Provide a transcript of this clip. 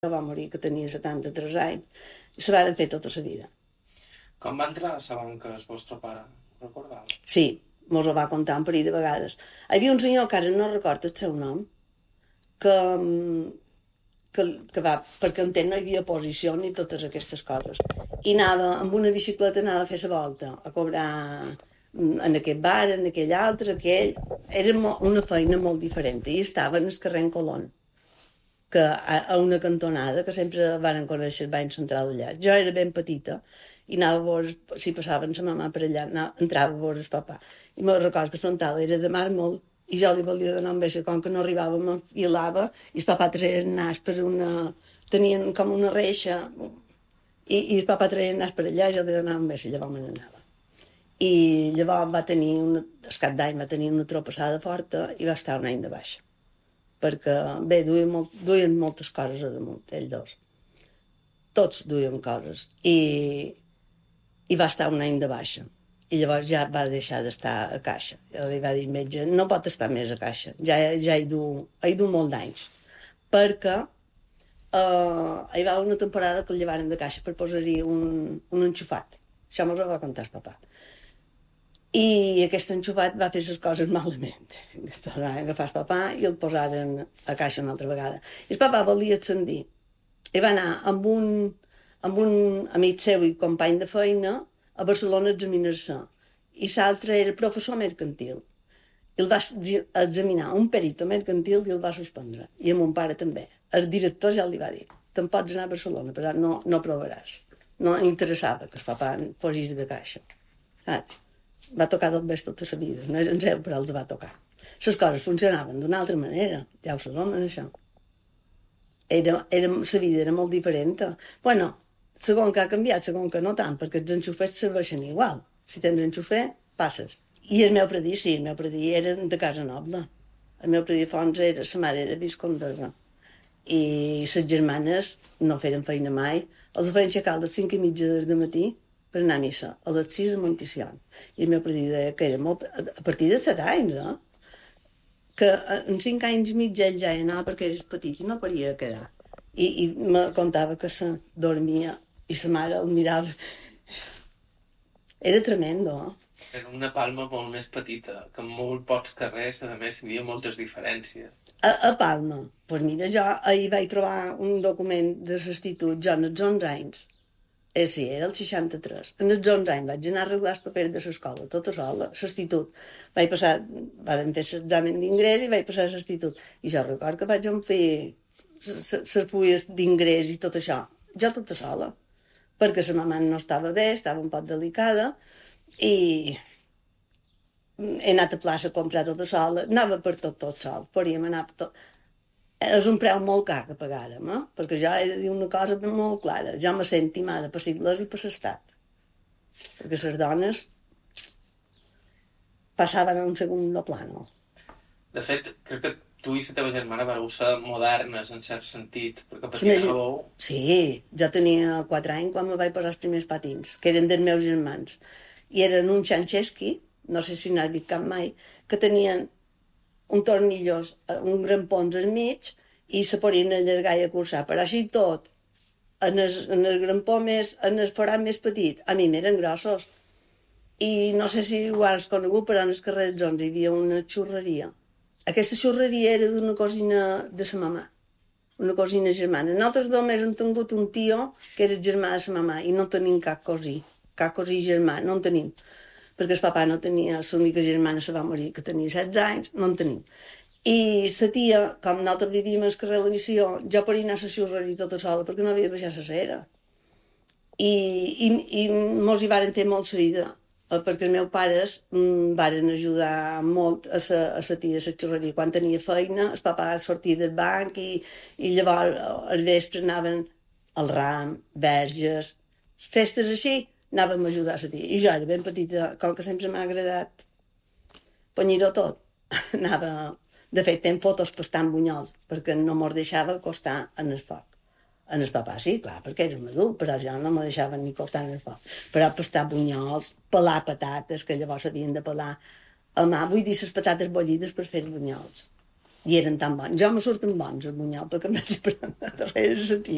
va morir que tenia 73 anys, i se varen fer tota la vida. Com va entrar a la banca el vostre pare? Ho recordava? Sí, mos ho va contar un parell de vegades. Hi havia un senyor que ara no recordo el seu nom, que, que va, perquè entenc no hi havia posició ni totes aquestes coses. I anava amb una bicicleta, anava a fer la volta, a cobrar en aquest bar, en aquell altre, aquell. Era una feina molt diferent. I estava en el carrer en Colón, que a una cantonada, que sempre van conèixer el bany central allà. Jo era ben petita i anava a veure, si passaven sa mamà per allà, entrava a veure el papà. I me'n recordo que el frontal era de màrmol i jo li volia donar un beixa, com que no arribava, m'enfilava i el papà treia el nas per una... tenien com una reixa i el papà treia el nas per allà i jo li donava un beixa, llavors me n'anava. I llavors va tenir, el cap d'any va tenir una tropassada forta i va estar un any de baixa. Perquè, bé, duien moltes coses a damunt, ells dos. Tots duien coses. I va estar un any de baixa. I llavors ja va deixar d'estar a caixa. Li va dir metge, no pot estar més a caixa. Ja hi du molt d'anys. Perquè hi va una temporada que el llevaren de caixa per posar-hi un enxufat. Això mos ho va contar el papà. I aquest enxufat va fer les coses malament. Va agafar el papà i el posaren a caixa una altra vegada. I el papà volia ascendir. I va anar amb un amic seu i company de feina a Barcelona a examinar-se. I l'altre era professor mercantil. I el va examinar un perito mercantil i el va suspendre. I a mon pare també. El director ja li va dir, te'n pots anar a Barcelona, però no provaràs. No interessava que el papà fossis de caixa. Saps? Va tocar del best tota la vida, no eren seu, però els va tocar. Les coses funcionaven d'una altra manera, ja ho sabem, això. La vida era molt diferent. Bueno, segon que ha canviat, segon que no tant, perquè els enxufers serveixen igual. Si tens enxufer, passes. I el meu predí, sí, el meu predí era de casa noble. El meu predí fons era, sa mare era viscondessa. I les germanes no feren feina mai. Els feien aixecar a les 5:30 del matí per anar a missa, a les 6 a Monticion. I el meu predí deia que era molt... A partir de 7 anys, que en 5 anys i mig ell ja hi anava perquè era petit i no podia quedar. I me contava que se dormia i sa mare el mirava. Era tremendo, Era una Palma molt més petita, que en molt pocs carrers, a més, hi havia moltes diferències. A Palma, doncs mira, jo ahir vaig trobar un document de l'institut, jo en els 11 anys, sí, era el 63, en els 11 anys vaig anar a arreglar els papers de l'escola, tota sola, l'institut. Vaig passar, vam fer l'examen d'ingrés i vaig passar a l'institut. I jo recordo que vaig fer les fulles d'ingrés i tot això, jo tota sola, perquè la mamà no estava bé, estava un poc delicada, i he anat a plaça a comprar tota sola, anava per tot sol, podíem anar per tot. És un preu molt car que pagàrem, perquè jo he de dir una cosa molt clara, jo me sent timada per l'Església i per l'Estat, perquè les dones passaven a un segon plano. De fet, crec que tu i la teva germana vareu ser modernes en cert sentit, perquè patinàveu... Sí, jo tenia 4 anys quan me vaig posar els primers patins, que eren dels meus germans. I eren un Xanxeschi, no sé si n'has vist cap mai, que tenien un tornillos, un grampons al mig, i se podien allargar i acurçar. Però així tot, en el grampó més, en el forat més petit, a mi m'eren grossos. I no sé si ho has conegut, però en el carrer dels 11 hi havia una xurreria. Aquesta xurreria era d'una cosina de sa mamà, una cosina germana. Nosaltres només hem tingut un tio que era germà de sa mamà i no tenim cap cosí germà, no en tenim. Perquè el papà no tenia, l'única germana se va morir, que tenia 16 anys, no en tenim. I la tia, com nosaltres vivíem al carrer de la Missió, jo podia anar a la xurreria tota sola perquè no havia de baixar la cera. I mos hi varen fer molt la vida, perquè els meus pares varen ajudar molt a la tia de la xurreria. Quan tenia feina, el papà sortia del banc i llavors al vespre anaven al ram, verges, festes així, anàvem a ajudar a la tia. I jo era ben petita, com que sempre m'ha agradat punyir-ho tot, anava... De fet, tenc fotos pastant bunyols, perquè no mos deixava acostar en el foc. En el papà sí, clar, perquè era un adult, però jo no me deixava ni acostar en el foc. Però pastar bunyols, pelar patates, que llavors s'havien de pelar a mà, vull dir, les patates bullides per fer bunyols. I eren tan bons. Jo me surten bons, el bunyol, perquè em vaig aprendre darrere la tia.